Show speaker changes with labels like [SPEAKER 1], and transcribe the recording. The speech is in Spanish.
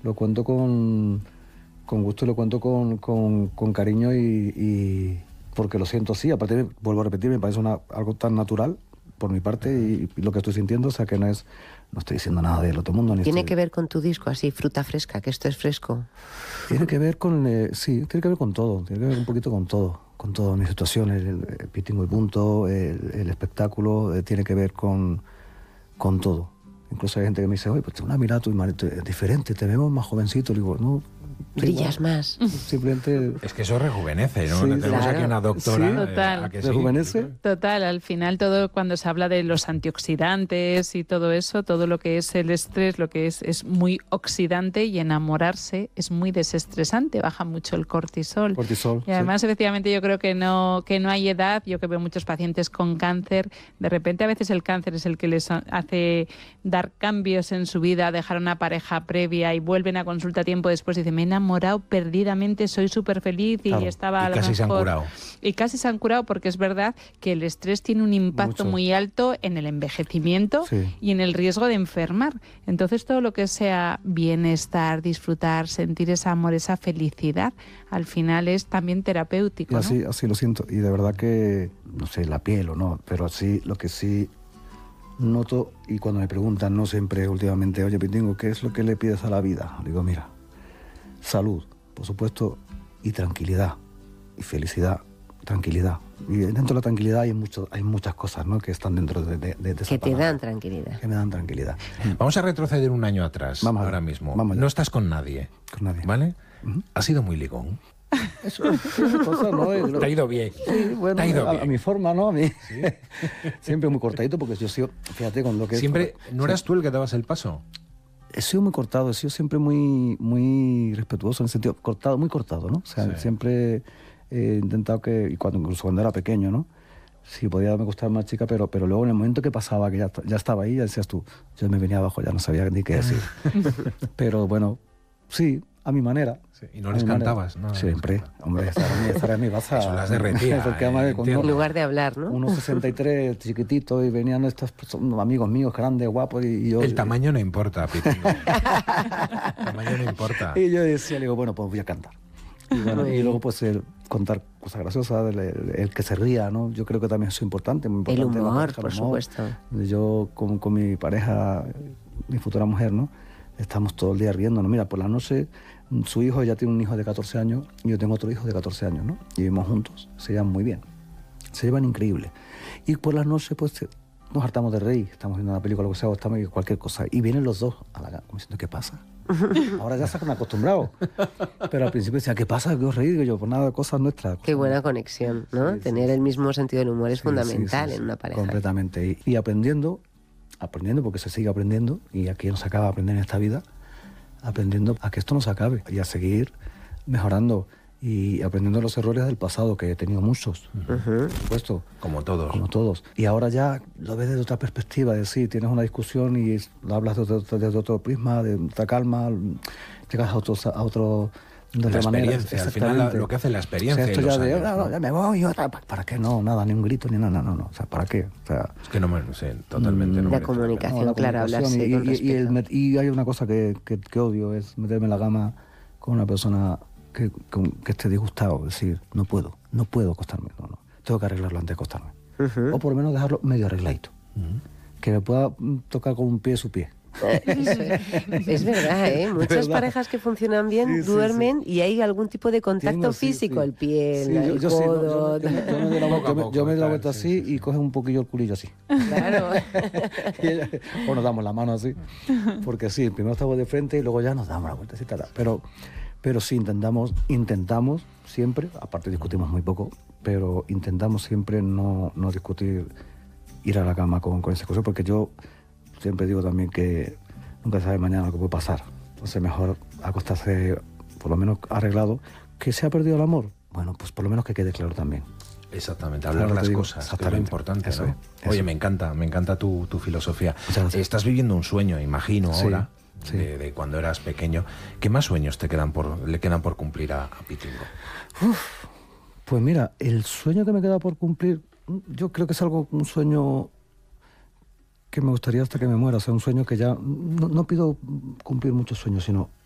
[SPEAKER 1] lo cuento con gusto y lo cuento con cariño y porque lo siento así. Aparte, vuelvo a repetir, me parece algo tan natural por mi parte y lo que estoy sintiendo, o sea que no estoy diciendo nada del otro mundo.
[SPEAKER 2] ¿Tiene que ver con tu disco, así, Fruta Fresca, que esto es fresco?
[SPEAKER 1] Tiene que ver sí, tiene que ver con todo, tiene que ver un poquito con toda mi situación, el Pitingo y punto, el espectáculo, tiene que ver con todo. Incluso hay gente que me dice, oye, pues una mirada tu diferente, te vemos más jovencito. Le digo, no.
[SPEAKER 2] Brillas más.
[SPEAKER 1] Simplemente...
[SPEAKER 3] Es que eso rejuvenece, ¿no?
[SPEAKER 1] Sí,
[SPEAKER 3] tenemos
[SPEAKER 2] claro.
[SPEAKER 3] aquí una doctora.
[SPEAKER 4] Sí, total.
[SPEAKER 3] ¿A que
[SPEAKER 1] ¿Rejuvenece?
[SPEAKER 4] Total, al final todo cuando se habla de los antioxidantes y todo eso, todo lo que es el estrés, lo que es muy oxidante y enamorarse es muy desestresante, baja mucho el cortisol. Y además, efectivamente, yo creo que no hay edad. Yo que veo muchos pacientes con cáncer, de repente a veces el cáncer es el que les hace dar cambios en su vida, dejar una pareja previa y vuelven a consulta tiempo después y dicen, me he enamorado perdidamente, soy súper feliz y estaba a lo mejor...
[SPEAKER 3] se han curado.
[SPEAKER 4] Y casi se han curado porque es verdad que el estrés tiene un impacto muy alto en el envejecimiento y en el riesgo de enfermar. Entonces todo lo que sea bienestar, disfrutar, sentir ese amor, esa felicidad, al final es también terapéutico, ¿no?
[SPEAKER 1] Así lo siento. Y de verdad que, no sé, la piel o no, pero así lo que sí noto, y cuando me preguntan, no siempre últimamente, oye, Pitingo, ¿qué es lo que le pides a la vida? Digo, mira, salud, por supuesto, y tranquilidad, y felicidad, tranquilidad. Y dentro de la tranquilidad hay muchas cosas, ¿no?, que están dentro de esa
[SPEAKER 2] que te
[SPEAKER 1] palabra,
[SPEAKER 2] dan tranquilidad.
[SPEAKER 1] que me dan tranquilidad.
[SPEAKER 3] Vamos a retroceder un año atrás, ahora mismo. No estás con nadie, ¿vale? ¿Has sido muy ligón?
[SPEAKER 1] Eso es cosa, ¿no?
[SPEAKER 3] Te ha ido bien.
[SPEAKER 1] Sí, bueno,
[SPEAKER 3] te ha ido bien.
[SPEAKER 1] A mi forma, ¿no? A mí. ¿Sí? Siempre muy cortadito, porque yo sigo, fíjate, con lo que...
[SPEAKER 3] Siempre, ¿no eras tú el que dabas el paso?
[SPEAKER 1] He sido muy cortado, he sido siempre muy respetuoso, en el sentido, muy cortado, ¿no? O sea, siempre he intentado que, incluso cuando era pequeño, ¿no? Sí, podía me gustar más chica, pero luego en el momento que pasaba, que ya estaba ahí, ya decías tú, yo me venía abajo, ya no sabía ni qué decir. Pero bueno, sí, a mi manera.
[SPEAKER 3] Sí, y no les cantabas, ¿no?
[SPEAKER 1] Siempre, hombre, esa era mi baza.
[SPEAKER 3] Eso las derretía.
[SPEAKER 2] En lugar de hablar, ¿no?
[SPEAKER 1] 1,63, chiquitito, y venían estos amigos míos grandes, guapos, y yo...
[SPEAKER 3] El tamaño no importa, Pitingo. El tamaño no importa.
[SPEAKER 1] Y yo decía, le digo, bueno, pues voy a cantar. Y, bueno, y luego pues contar cosas graciosas, el que se ría, ¿no? Yo creo que también es importante, muy importante.
[SPEAKER 2] El humor, por supuesto.
[SPEAKER 1] Yo con mi pareja, mi futura mujer, ¿no? Estamos todo el día riéndonos. Mira, por la noche, su hijo ya tiene un hijo de 14 años y yo tengo otro hijo de 14 años, ¿no? Y vivimos juntos, se llevan muy bien, se llevan increíble. Y por la noche, pues, nos hartamos de reír, estamos viendo una película, lo que sea, o estamos viendo cualquier cosa, y vienen los dos a la cama, como diciendo, ¿qué pasa? Ahora ya se han acostumbrado, pero al principio decían, ¿qué pasa? ¿Qué os reís? Digo yo, pues nada, cosas nuestras.
[SPEAKER 2] Qué buena conexión, ¿no? Tener el mismo sentido del humor es fundamental en una pareja.
[SPEAKER 1] Completamente, y aprendiendo, porque se sigue aprendiendo, y aquí no se acaba de aprender en esta vida, aprendiendo a que esto no se acabe y a seguir mejorando y aprendiendo los errores del pasado, que he tenido muchos, por supuesto.
[SPEAKER 3] Como todos.
[SPEAKER 1] Y ahora ya lo ves desde otra perspectiva, es decir, tienes una discusión y lo hablas desde otro prisma, de otra calma, llegas a otro de otra manera.
[SPEAKER 3] Al final lo que hace la experiencia.
[SPEAKER 1] O sea, esto ya años, ya me voy, ¿para qué? No, nada, ni un grito, ni nada, no. O sea, ¿para qué? O sea,
[SPEAKER 3] es que no me sé, totalmente no.
[SPEAKER 2] La comunicación, claro, hablarse con respeto.
[SPEAKER 1] Y hay una cosa que odio, es meterme en la cama con una persona que esté disgustado, es decir, no puedo acostarme, no. Tengo que arreglarlo antes de acostarme. O por lo menos dejarlo medio arregladito. Que me pueda tocar con un pie su pie.
[SPEAKER 2] Es verdad, ¿eh? Muchas parejas que funcionan bien duermen y hay algún tipo de contacto físico, el pie, el codo.
[SPEAKER 1] Yo me doy la vuelta así y coge un poquillo el culillo así.
[SPEAKER 2] Claro.
[SPEAKER 1] O nos damos la mano así. Porque sí, primero estamos de frente y luego ya nos damos la vuelta así. Pero sí, intentamos siempre, aparte discutimos muy poco, pero intentamos siempre no discutir, ir a la cama con esa cosa, porque yo siempre digo también que nunca se sabe mañana lo que puede pasar. Entonces mejor acostarse por lo menos arreglado. ¿Que se ha perdido el amor? Bueno, pues por lo menos que quede claro también.
[SPEAKER 3] Exactamente, hablar las cosas, que es lo importante, ¿no?
[SPEAKER 1] Eso.
[SPEAKER 3] Oye, me encanta tu filosofía. Estás viviendo un sueño, imagino, ahora, de cuando eras pequeño. ¿Qué más sueños le quedan por cumplir a Pitingo?
[SPEAKER 1] Pues mira, el sueño que me queda por cumplir, yo creo que es un sueño que me gustaría hasta que me muera. O sea, un sueño que ya... No pido cumplir muchos sueños, sino